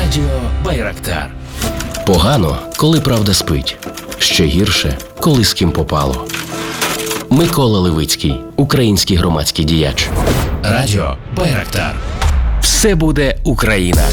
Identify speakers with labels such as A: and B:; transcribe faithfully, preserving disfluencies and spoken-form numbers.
A: Радіо Байрактар.
B: Погано, коли правда спить. Ще гірше, коли з ким попало. Микола Левицький, український громадський діяч.
A: Радіо Байрактар.
B: Все буде Україна.